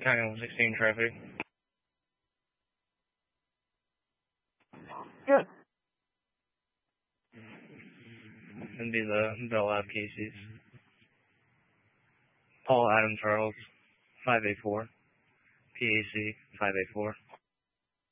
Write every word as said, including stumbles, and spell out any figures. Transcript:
County one sixteen traffic. Good. It'd be the Bell Lab Casey's. Paul Adam Charles, five eight four. P A C, five eight four.